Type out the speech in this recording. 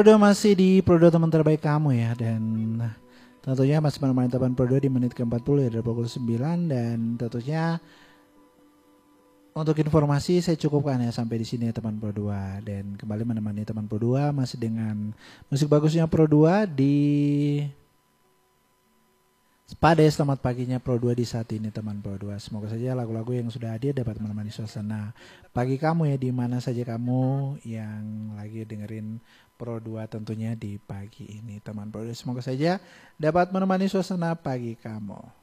Udah masih di Pro 2 teman terbaik kamu ya, dan tentunya masih menemani teman Pro 2 di menit ke-40 ya dari pukul 9, dan tentunya untuk informasi saya cukupkan ya sampai di sini ya teman Pro 2, dan kembali menemani teman Pro 2 masih dengan musik bagusnya Pro 2 di pada selamat paginya Pro 2 di saat ini teman Pro 2. Semoga saja lagu-lagu yang sudah hadir dapat menemani suasana pagi kamu ya, di mana saja kamu yang lagi dengerin Pro 2 tentunya di pagi ini teman Pro 2. Semoga saja dapat menemani suasana pagi kamu.